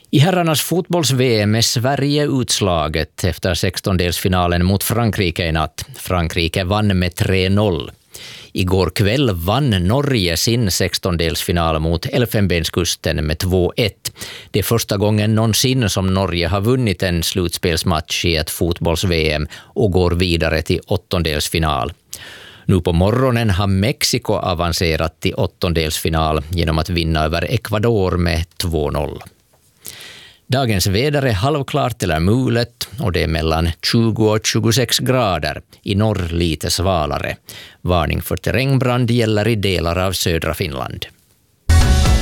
I herrarnas fotbolls-VM är Sverige utslaget efter 16-delsfinalen mot Frankrike i natt. Frankrike vann med 3-0. Igår kväll vann Norge sin 16-delsfinal mot Elfenbenskusten med 2-1. Det är första gången någonsin som Norge har vunnit en slutspelsmatch i ett fotbolls-VM och går vidare till 8-delsfinal. Nu på morgonen har Mexiko avancerat till 8-delsfinal genom att vinna över Ecuador med 2-0. Dagens väder är halvklart eller mulet och det är mellan 20 och 26 grader. I norr lite svalare. Varning för terrängbrand gäller i delar av södra Finland.